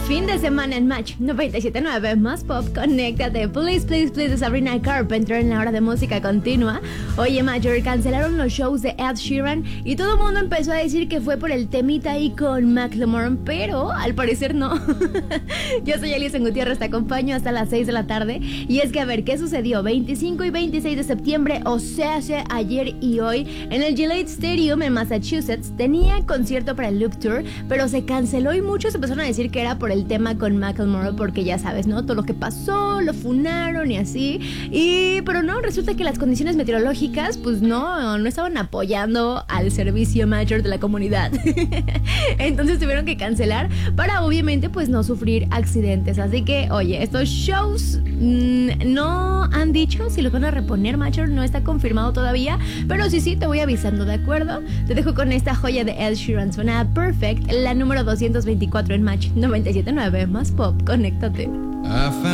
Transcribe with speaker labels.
Speaker 1: Fin de semana en Match 97.9 más pop, conéctate. Please, please, please de Sabrina Carpenter en la hora de música continua. Oye, Major, cancelaron los shows de Ed Sheeran y todo el mundo empezó a decir que fue por el temita ahí con Macklemore, pero al parecer no. Yo soy Elisa Gutiérrez, te acompaño hasta las 6 de la tarde. Y es que a ver, ¿qué sucedió? 25 y 26 de septiembre, o sea, ayer y hoy, en el Gillette Stadium en Massachusetts, tenía concierto para el Loop Tour, pero se canceló y muchos empezaron a decir que era por el tema con Macklemore, porque ya sabes, ¿no? Todo lo que pasó, lo funaron y así. Pero no, resulta que las condiciones meteorológicas, pues no estaban apoyando al servicio mayor de la comunidad. Entonces tuvieron que cancelar para obviamente pues no sufrir accidentes. Así que, oye, estos shows no han dicho si los van a reponer, Major, no está confirmado todavía, pero sí, te voy avisando, ¿de acuerdo? Te dejo con esta joya de Ed Sheeran, suena Perfect, la número 224 en Match 97.9 más pop, conéctate.